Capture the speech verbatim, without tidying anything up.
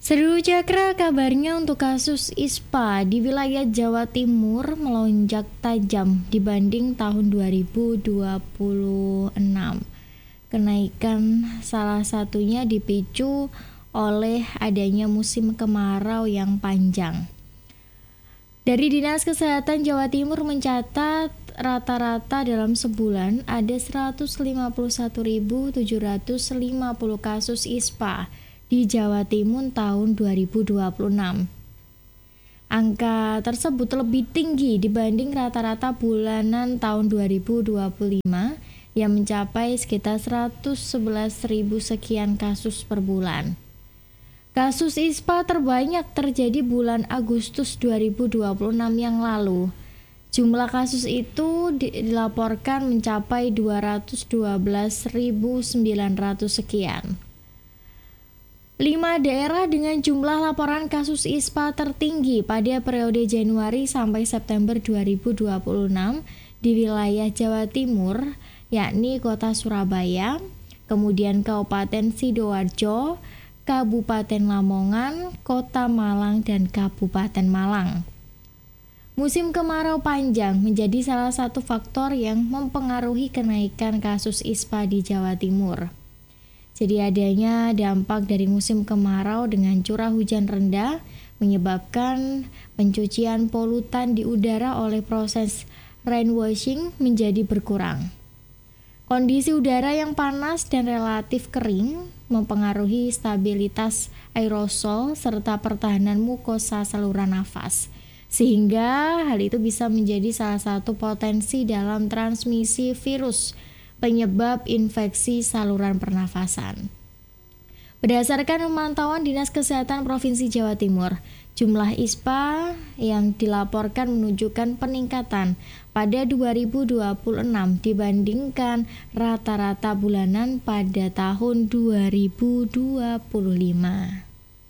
Seru Cakra, kabarnya untuk kasus ispa di wilayah Jawa Timur melonjak tajam dibanding tahun dua ribu dua puluh enam. Kenaikan salah satunya dipicu oleh adanya musim kemarau yang panjang. Dari Dinas Kesehatan Jawa Timur mencatat rata-rata dalam sebulan ada seratus lima puluh satu ribu tujuh ratus lima puluh kasus ispa di Jawa Timur tahun dua ribu dua puluh enam. Angka tersebut lebih tinggi dibanding rata-rata bulanan tahun dua ribu dua puluh lima yang mencapai sekitar seratus sebelas ribu sekian kasus per bulan. Kasus ispa terbanyak terjadi bulan Agustus dua ribu dua puluh enam yang lalu. Jumlah kasus itu dilaporkan mencapai dua ratus dua belas ribu sembilan ratus sekian. Lima daerah dengan jumlah laporan kasus ispa tertinggi pada periode Januari sampai September dua ribu dua puluh enam di wilayah Jawa Timur, yakni Kota Surabaya, kemudian Kabupaten Sidoarjo, Kabupaten Lamongan, Kota Malang, dan Kabupaten Malang. Musim kemarau panjang menjadi salah satu faktor yang mempengaruhi kenaikan kasus ispa di Jawa Timur. Jadi adanya dampak dari musim kemarau dengan curah hujan rendah menyebabkan pencucian polutan di udara oleh proses rainwashing menjadi berkurang. Kondisi udara yang panas dan relatif kering mempengaruhi stabilitas aerosol serta pertahanan mukosa saluran nafas, sehingga hal itu bisa menjadi salah satu potensi dalam transmisi virus penyebab infeksi saluran pernafasan. Berdasarkan pemantauan Dinas Kesehatan Provinsi Jawa Timur, jumlah ispa yang dilaporkan menunjukkan peningkatan pada dua ribu dua puluh enam dibandingkan rata-rata bulanan pada tahun dua ribu dua puluh lima.